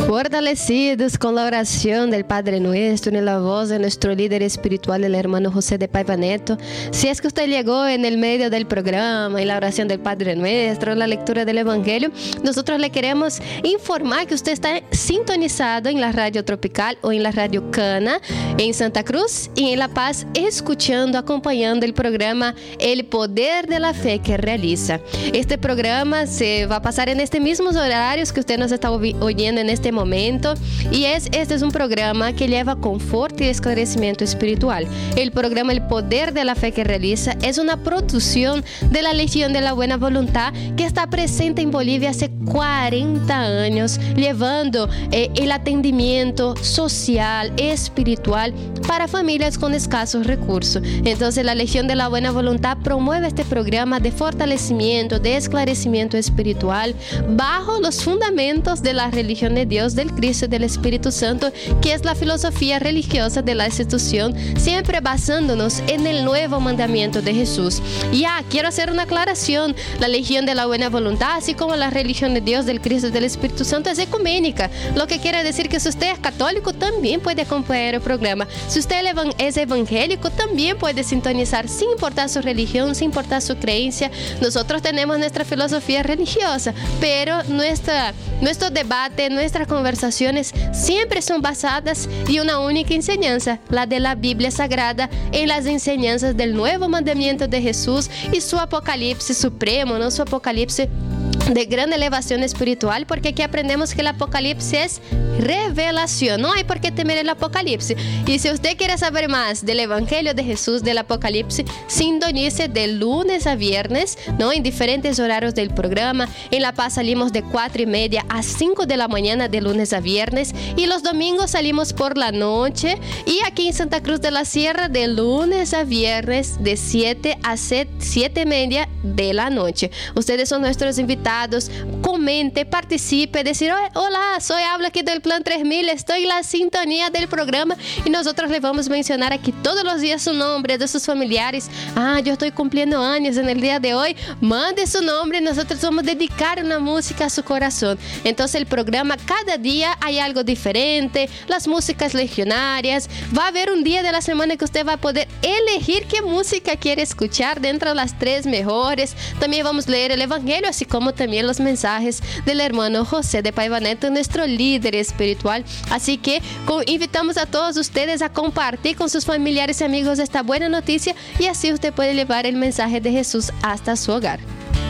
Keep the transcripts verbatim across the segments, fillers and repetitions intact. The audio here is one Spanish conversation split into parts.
Fortalecidos con la oración del Padre Nuestro y la voz de nuestro líder espiritual, el hermano José de Paiva Neto. Si es que usted llegó en el medio del programa y la oración del Padre Nuestro, la lectura del Evangelio, nosotros le queremos informar que usted está sintonizado en la radio Tropical o en la radio Cana, en Santa Cruz y en La Paz, escuchando, acompañando el programa El Poder de la Fe que realiza. Este programa se va a pasar en estos mismos horarios que usted nos está oyendo en este momento. momento y es, este es un programa que lleva confort y esclarecimiento espiritual. El programa El Poder de la Fe que realiza es una producción de la Legión de la Buena Voluntad que está presente en Bolivia hace cuarenta años, llevando eh, el atendimiento social, espiritual para familias con escasos recursos. Entonces la Legión de la Buena Voluntad promueve este programa de fortalecimiento, de esclarecimiento espiritual bajo los fundamentos de la religión de Dios, del Cristo y del Espíritu Santo, que es la filosofía religiosa de la institución, siempre basándonos en el nuevo mandamiento de Jesús. Ya, quiero hacer una aclaración. La Legión de la Buena Voluntad, así como la religión de Dios, del Cristo y del Espíritu Santo, es ecuménica, lo que quiere decir que si usted es católico, también puede acompañar el programa. Si usted es evangélico, también puede sintonizar, sin importar su religión, sin importar su creencia. Nosotros tenemos nuestra filosofía religiosa, pero nuestra, nuestro debate, nuestra conversaciones siempre son basadas en una única enseñanza, la de la Biblia Sagrada, en las enseñanzas del nuevo mandamiento de Jesús y su apocalipsis supremo, ¿no? Su apocalipsis de gran elevación espiritual, porque aquí aprendemos que el apocalipsis es revelación, no hay por qué temer el apocalipsis. Y si usted quiere saber más del Evangelio de Jesús, del apocalipsis, sintonice de lunes a viernes, ¿no? En diferentes horarios del programa. En La Paz salimos de cuatro y media a cinco de la mañana de lunes a viernes, y los domingos salimos por la noche, y aquí en Santa Cruz de la Sierra de lunes a viernes de siete a siete y media de la noche. Ustedes son nuestros invitados. Comente, participe, decir: hola, soy habla aquí del Plan tres mil, estoy en la sintonía del programa, y nosotros les vamos a mencionar aquí todos los días su nombre, de sus familiares. Ah, yo estoy cumpliendo años en el día de hoy, mande su nombre, nosotros vamos a dedicar una música a su corazón. Entonces el programa, cada día hay algo diferente, las músicas legionarias, va a haber un día de la semana que usted va a poder elegir qué música quiere escuchar dentro de las tres mejores. También vamos a leer el Evangelio, así como también los mensajes del hermano José de Paiva Neto, nuestro líder espiritual. Así que invitamos a todos ustedes a compartir con sus familiares y amigos esta buena noticia, y así usted puede llevar el mensaje de Jesús hasta su hogar.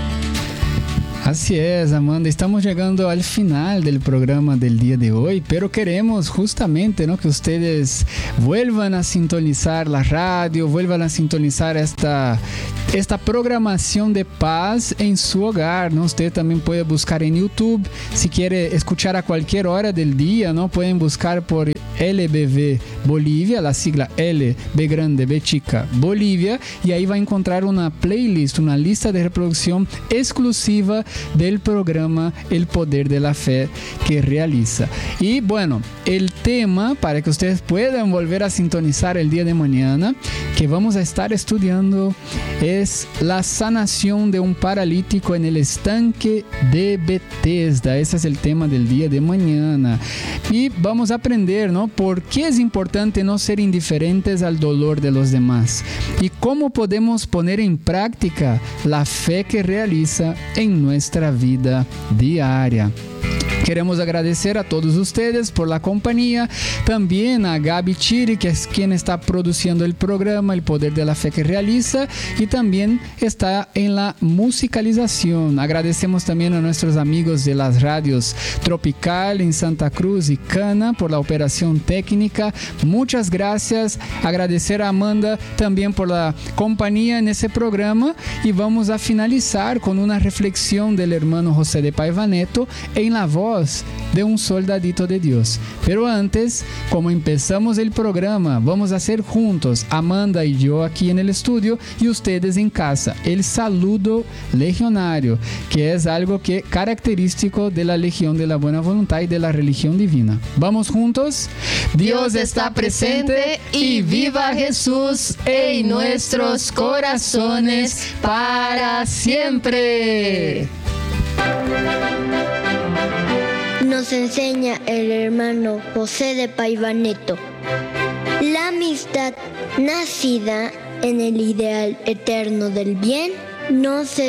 Así es, Amanda, estamos llegando al final del programa del día de hoy, pero queremos justamente, ¿no?, que ustedes vuelvan a sintonizar la radio, vuelvan a sintonizar esta, esta programación de paz en su hogar, ¿no? Usted también puede buscar en YouTube, si quiere escuchar a cualquier hora del día, ¿no? Pueden buscar por L B V Bolivia, la sigla L, B grande, B chica, Bolivia, y ahí va a encontrar una playlist, una lista de reproducción exclusiva del programa El Poder de la Fe que realiza. Y bueno, el tema para que ustedes puedan volver a sintonizar el día de mañana, que vamos a estar estudiando, es la sanación de un paralítico en el estanque de Bethesda. Ese es el tema del día de mañana. Y vamos a aprender, ¿no?, por qué es importante no ser indiferentes al dolor de los demás y cómo podemos poner en práctica la fe que realiza en nuestra vida diaria. Queremos agradecer a todos ustedes por la compañía, también a Gaby Chiri, que es quien está produciendo el programa El Poder de la Fe que realiza, y también está en la musicalización. Agradecemos también a nuestros amigos de las radios Tropical en Santa Cruz y Cana por la operación técnica. Muchas gracias. Agradecer a Amanda también por la compañía en ese programa, y vamos a finalizar con una reflexión del hermano José de Paiva Neto en la voz de un soldadito de Dios. Pero antes, como empezamos el programa, vamos a hacer juntos, Amanda y yo aquí en el estudio y ustedes en casa, el saludo legionario, que es algo que característico de la Legión de la Buena Voluntad y de la religión divina. Vamos juntos. Dios está presente y viva Jesús en nuestros corazones para siempre. nos enseña el hermano José de Paiva Neto. La amistad nacida en el ideal eterno del bien no se